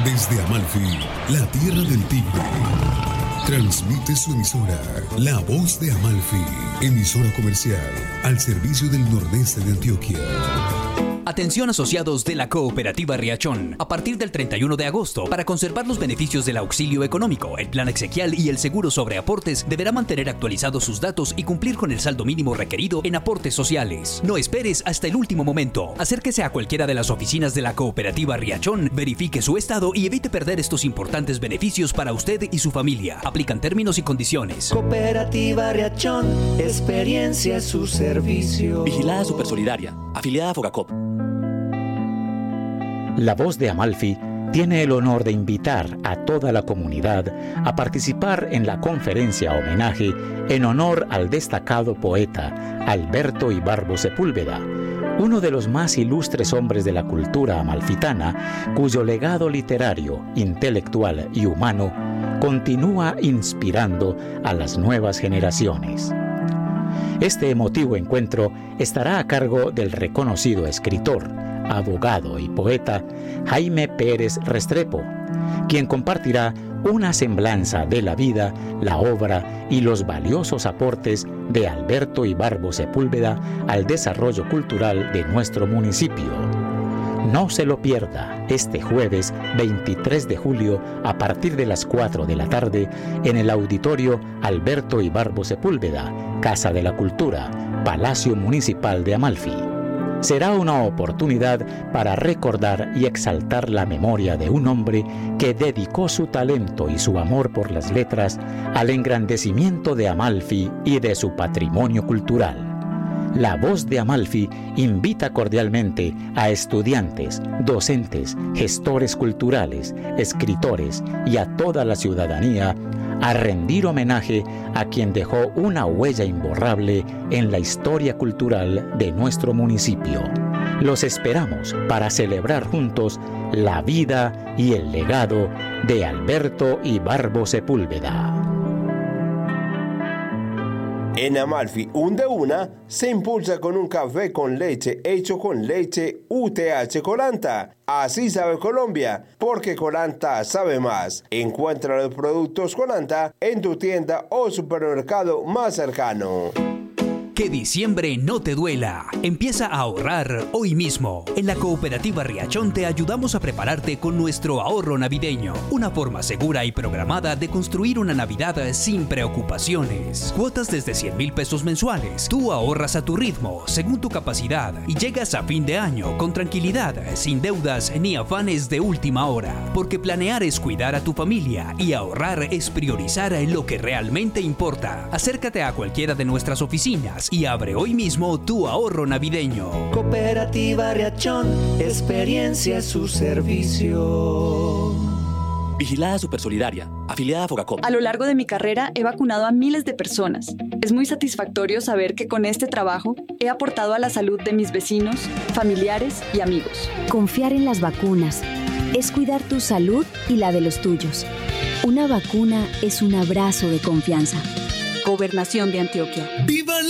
Desde Amalfi, la tierra del tigre, transmite su emisora, La Voz de Amalfi, emisora comercial al servicio del nordeste de Antioquia. Atención asociados de la Cooperativa Riachón. A partir del 31 de agosto, para conservar los beneficios del auxilio económico, el plan exequial y el seguro sobre aportes, deberá mantener actualizados sus datos y cumplir con el saldo mínimo requerido en aportes sociales. No esperes hasta el último momento. Acérquese a cualquiera de las oficinas de la Cooperativa Riachón, verifique su estado y evite perder estos importantes beneficios para usted y su familia. Aplican términos y condiciones. Cooperativa Riachón, experiencia es su servicio. Vigilada Supersolidaria, afiliada a Fogacop. La Voz de Amalfi tiene el honor de invitar a toda la comunidad a participar en la conferencia homenaje en honor al destacado poeta Alberto Ibarbo Sepúlveda, uno de los más ilustres hombres de la cultura amalfitana, cuyo legado literario, intelectual y humano continúa inspirando a las nuevas generaciones. Este emotivo encuentro estará a cargo del reconocido escritor, abogado y poeta Jaime Pérez Restrepo, quien compartirá una semblanza de la vida, la obra y los valiosos aportes de Alberto Ibarbo Sepúlveda al desarrollo cultural de nuestro municipio. No se lo pierda este jueves 23 de julio a partir de las 4 de la tarde en el auditorio Alberto Ibarbo Sepúlveda, Casa de la Cultura, Palacio Municipal de Amalfi. Será una oportunidad para recordar y exaltar la memoria de un hombre que dedicó su talento y su amor por las letras al engrandecimiento de Amalfi y de su patrimonio cultural. La Voz de Amalfi invita cordialmente a estudiantes, docentes, gestores culturales, escritores y a toda la ciudadanía a rendir homenaje a quien dejó una huella imborrable en la historia cultural de nuestro municipio. Los esperamos para celebrar juntos la vida y el legado de Alberto Ibarbo Sepúlveda. En Amalfi, un de una se impulsa con un café con leche hecho con leche UTH Colanta. Así sabe Colombia, porque Colanta sabe más. Encuentra los productos Colanta en tu tienda o supermercado más cercano. Que diciembre no te duela. Empieza a ahorrar hoy mismo. En la Cooperativa Riachón te ayudamos a prepararte con nuestro ahorro navideño. Una forma segura y programada de construir una Navidad sin preocupaciones. Cuotas desde 100,000 pesos mensuales. Tú ahorras a tu ritmo, según tu capacidad, y llegas a fin de año con tranquilidad, sin deudas ni afanes de última hora. Porque planear es cuidar a tu familia y ahorrar es priorizar lo que realmente importa. Acércate a cualquiera de nuestras oficinas y abre hoy mismo tu ahorro navideño. Cooperativa Riachón, experiencia es su servicio. Vigilada Supersolidaria, afiliada a Fogacop. A lo largo de mi carrera he vacunado a miles de personas. Es muy satisfactorio saber que con este trabajo he aportado a la salud de mis vecinos, familiares y amigos. Confiar en las vacunas es cuidar tu salud y la de los tuyos. Una vacuna es un abrazo de confianza. Gobernación de Antioquia. ¡Viva